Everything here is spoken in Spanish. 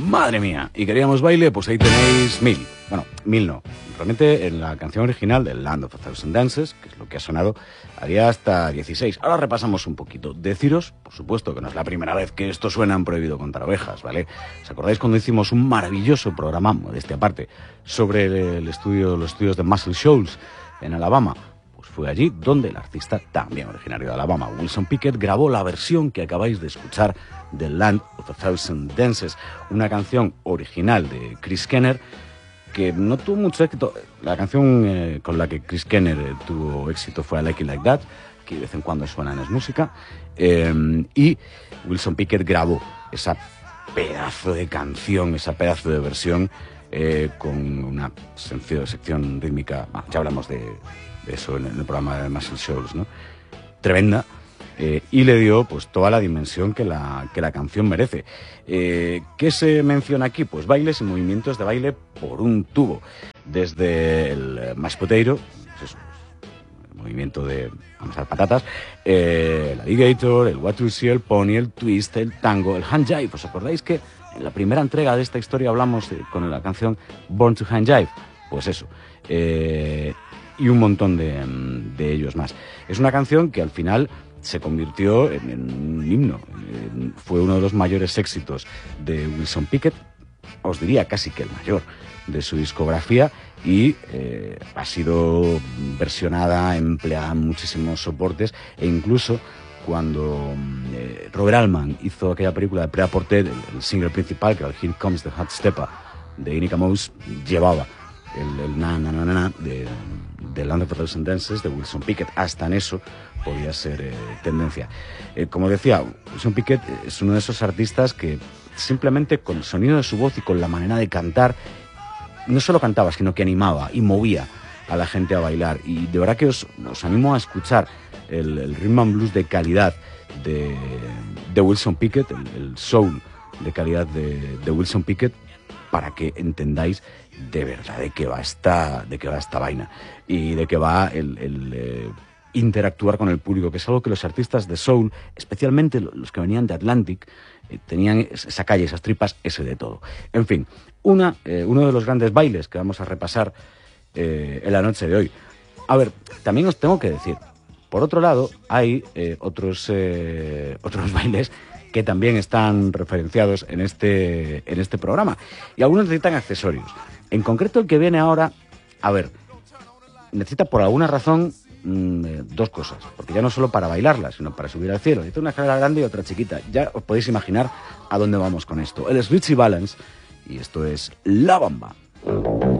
Madre mía, y queríamos baile, pues ahí tenéis 1000. Bueno, 1000 no. Realmente en la canción original del Land of a Thousand Dances, que es lo que ha sonado, había hasta 16. Ahora repasamos un poquito. Deciros, por supuesto, que no es la primera vez que esto suena en Prohibido contar ovejas, ¿vale? ¿Os acordáis cuando hicimos un maravilloso programa, modestia aparte, sobre los estudios de Muscle Shoals en Alabama? Pues fue allí donde el artista, también originario de Alabama, Wilson Pickett, grabó la versión que acabáis de escuchar del Land of a Thousand Dances, una canción original de Chris Kenner que no tuvo mucho éxito. La canción con la que Chris Kenner tuvo éxito fue I Like It Like That, que de vez en cuando suena en Es Música, y Wilson Pickett grabó esa pedazo de canción, esa pedazo de versión con una sección rítmica. Ya hablamos de eso en el programa de Muscle Shoals, ¿no? Tremenda. Y le dio pues toda la dimensión que la canción merece. ¿Qué se menciona aquí? Pues bailes y movimientos de baile por un tubo. Desde el mashed potato, pues eso, el movimiento de amasar patatas, el alligator, el what you see, el pony, el twist, el tango, el hand jive. ¿Os acordáis que en la primera entrega de esta historia hablamos con la canción Born to Hand Jive? Pues eso. Y un montón de ellos más. Es una canción que al final se convirtió en un himno. Fue uno de los mayores éxitos de Wilson Pickett, os diría casi que el mayor de su discografía, y ha sido versionada, empleada en muchísimos soportes, e incluso cuando Robert Altman hizo aquella película de Prêt à Porter, el single principal, que era el Here Comes the Hot Stepper de Inica Mouse, llevaba el na na na na de Land of a Thousand Dances de Wilson Pickett. Hasta en eso podía ser tendencia. Como decía, Wilson Pickett es uno de esos artistas que simplemente con el sonido de su voz y con la manera de cantar, no solo cantaba, sino que animaba y movía a la gente a bailar. Y de verdad que os animo a escuchar el rhythm and blues de calidad de Wilson Pickett, el soul de calidad de Wilson Pickett, para que entendáis de verdad de qué va esta vaina y de qué va el interactuar con el público, que es algo que los artistas de soul, especialmente los que venían de Atlantic, tenían esa calle, esas tripas, ese de todo. En fin, uno de los grandes bailes que vamos a repasar en la noche de hoy. A ver, también os tengo que decir, por otro lado, hay otros bailes que también están referenciados en este programa, y algunos necesitan accesorios. En concreto, el que viene ahora, a ver, necesita por alguna razón dos cosas, porque ya no solo para bailarla, sino para subir al cielo. Necesita una escalera grande y otra chiquita. Ya os podéis imaginar a dónde vamos con esto. Él es Ritchie Valens y esto es La Bamba.